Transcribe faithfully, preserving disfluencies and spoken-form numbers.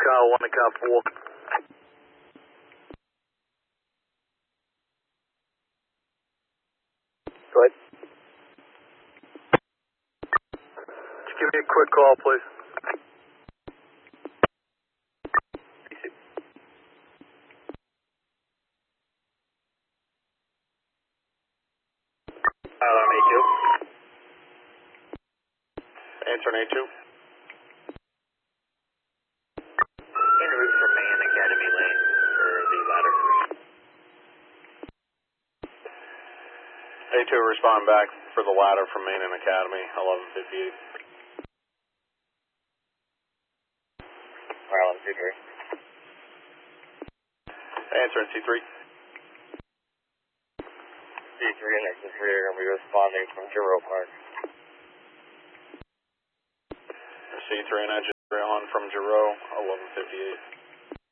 car one to car four. Go ahead. Just give me a quick call, please. Alarm A two. Answer A two. En route for Main Academy Lane for the ladder. A two, respond back for the ladder from Main and Academy, eleven fifty-eight. eleven fifty-three. Answer C three. C three and X three are going to be responding from Giroux Park. C three and Edge on from Giroux, eleven fifty.